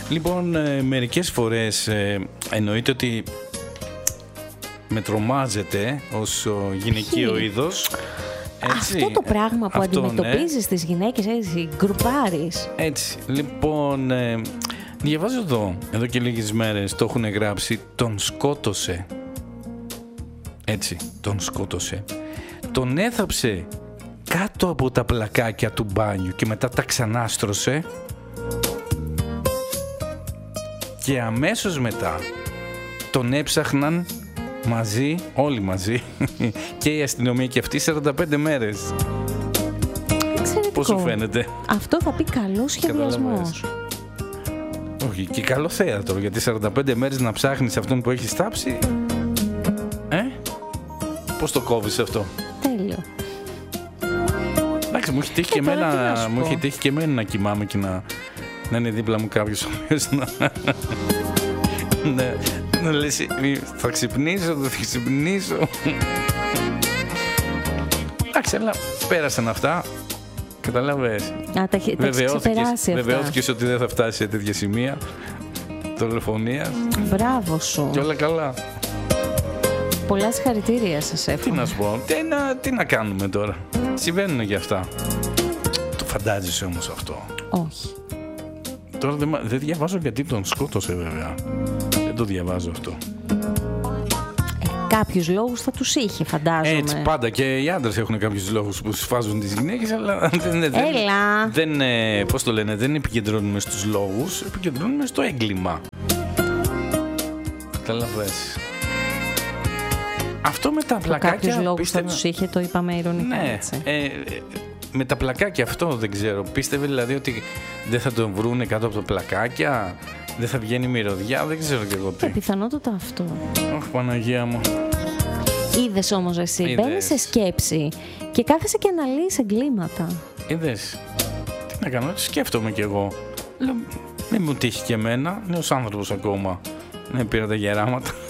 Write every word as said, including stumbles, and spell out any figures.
Λοιπόν, ε, μερικές φορές ε, εννοείται ότι με τρομάζεται ως ο γυναικείο είδος. Έτσι, αυτό το πράγμα που αυτό, αντιμετωπίζεις ναι. τις γυναίκες, έτσι, γκρουπάρεις. Έτσι, λοιπόν, ε, διαβάζω εδώ, εδώ και λίγες μέρες το έχουν γράψει, τον σκότωσε. Έτσι, τον σκότωσε. Τον έθαψε κάτω από τα πλακάκια του μπάνιου και μετά τα ξανάστρωσε. Και αμέσως μετά τον έψαχναν μαζί, όλοι μαζί, και η αστυνομία και αυτή σαράντα πέντε μέρες. Εξαιρετικό. Πώς σου φαίνεται? Αυτό θα πει καλός σχεδιασμός. Όχι, και καλό θέατρο, γιατί σαράντα πέντε μέρες να ψάχνεις αυτόν που έχει τάψει. Ε, πώς το κόβεις αυτό? Τέλειο. Εντάξει, μου έχει τύχει και τώρα τι εμένα, να σου μου πω. έχει τύχει και εμένα να κοιμάμαι και να, να είναι δίπλα μου κάποιος ο οποίος να... ναι, να λες, θα ξυπνήσω, θα ξυπνήσω. Εντάξει, αλλά πέρασαν αυτά. Καταλάβες. Α, τα έχει ξεπεράσει αυτά. Βεβαιώθηκες ότι δεν θα φτάσει σε τέτοια σημεία δολοφονίας. Μπράβο σου. Και όλα καλά. Πολλά συγχαρητήρια σας Τι εύχομαι. να σου πω, τι να, τι να κάνουμε τώρα. Συμβαίνουν και αυτά. Το φαντάζεσαι όμως αυτό? Όχι. Τώρα δεν, μα- δεν διαβάζω γιατί τον σκότωσε βέβαια. Δεν το διαβάζω αυτό. Κάποιους λόγους θα τους είχε, φαντάζομαι. Έτσι πάντα και οι άντρες έχουν κάποιους λόγους που σφάζουν τις γυναίκες, αλλά δεν, δεν, Έλα. δεν, ε, πώς το λένε, δεν επικεντρώνουμε στους λόγους, επικεντρώνουμε στο έγκλημα. Καταλαβαίνεις. Αυτό με τα πλακάκια, Κάποιους λόγους πίστευα... θα τους είχε, το είπαμε ειρωνικά, Ναι, έτσι. ε, ε, με τα πλακάκια αυτό δεν ξέρω. Πίστευε δηλαδή ότι δεν θα τον βρούνε κάτω από τα πλακάκια, δεν θα βγαίνει μυρωδιά, δεν ξέρω και εγώ τι. Ε, πιθανότατα αυτό. Αχ, Παναγία μου. Είδες όμως εσύ, Είδες. μπαίνεις σε σκέψη και κάθεσαι και αναλύεις εγκλήματα. Είδες. Τι να κάνω, τι σκέφτομαι κι εγώ. Λέω, μην μου τύχει και εμένα, νέος άνθρωπος ακόμα. Ναι, πήρα τα γεράματα.